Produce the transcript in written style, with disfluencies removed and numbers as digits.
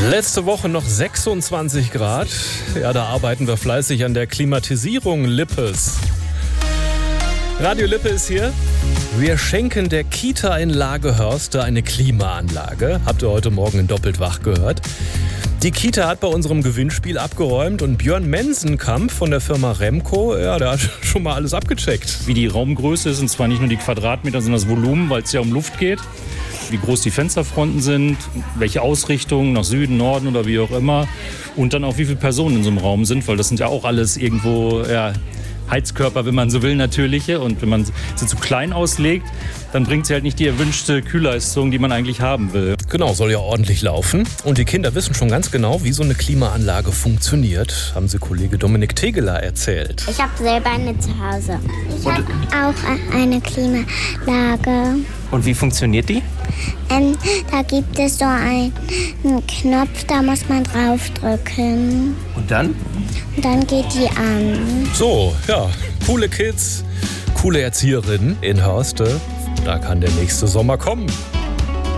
Letzte Woche noch 26 Grad. Ja, da arbeiten wir fleißig an der Klimatisierung Lippes. Radio Lippe ist hier. Wir schenken der Kita in Lagehörste eine Klimaanlage. Habt ihr heute Morgen in Doppelt wach gehört. Die Kita hat bei unserem Gewinnspiel abgeräumt und Björn Mensenkamp von der Firma Remco, ja, der hat schon mal alles abgecheckt. Wie die Raumgröße ist, und zwar nicht nur die Quadratmeter, sondern das Volumen, weil es ja um Luft geht. Wie groß die Fensterfronten sind, welche Ausrichtung, nach Süden, Norden oder wie auch immer. Und dann auch, wie viele Personen in so einem Raum sind, weil das sind ja auch alles irgendwo Heizkörper, wenn man so will, natürliche. Und wenn man sie zu klein auslegt, dann bringt sie halt nicht die erwünschte Kühlleistung, die man eigentlich haben will. Genau, soll ja ordentlich laufen. Und die Kinder wissen schon ganz genau, wie so eine Klimaanlage funktioniert, haben sie Kollege Dominik Tegeler erzählt. Ich habe selber eine zu Hause. Ich habe auch eine Klimaanlage. Und wie funktioniert die? Da gibt es so einen Knopf, da muss man draufdrücken. Und dann? Und dann geht die an. So, ja, coole Kids, coole Erzieherinnen in Hörste. Da kann der nächste Sommer kommen.